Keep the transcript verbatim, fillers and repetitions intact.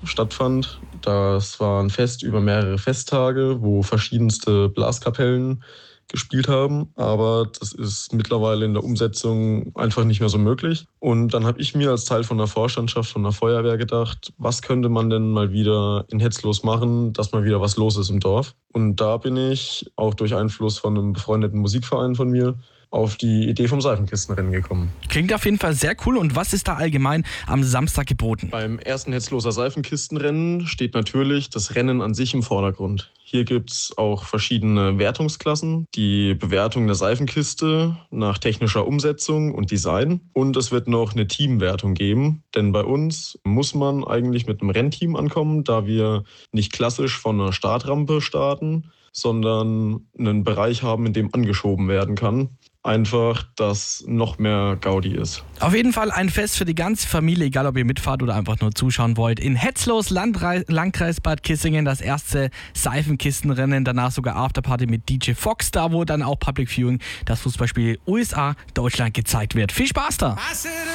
stattfand. Das war ein Fest über mehrere Festtage, wo verschiedenste Blaskapellen gespielt haben, aber das ist mittlerweile in der Umsetzung einfach nicht mehr so möglich. Und dann habe ich mir als Teil von der Vorstandschaft von der Feuerwehr gedacht, was könnte man denn mal wieder in Hetzlos machen, dass mal wieder was los ist im Dorf. Und da bin ich, auch durch Einfluss von einem befreundeten Musikverein von mir, auf die Idee vom Seifenkistenrennen gekommen. Klingt auf jeden Fall sehr cool. Und was ist da allgemein am Samstag geboten? Beim ersten Hetzloser Seifenkistenrennen steht natürlich das Rennen an sich im Vordergrund. Hier gibt es auch verschiedene Wertungsklassen. Die Bewertung der Seifenkiste nach technischer Umsetzung und Design. Und es wird noch eine Teamwertung geben. Denn bei uns muss man eigentlich mit einem Rennteam ankommen, da wir nicht klassisch von einer Startrampe starten, sondern einen Bereich haben, in dem angeschoben werden kann. Einfach, dass noch mehr Gaudi ist. Auf jeden Fall ein Fest für die ganze Familie, egal ob ihr mitfahrt oder einfach nur zuschauen wollt. In Hetzlos, Landrei- Landkreis Bad Kissingen, das erste Seifenkistenrennen, danach sogar Afterparty mit D J Fox, da wo dann auch Public Viewing, das Fußballspiel U S A Deutschland gezeigt wird. Viel Spaß da!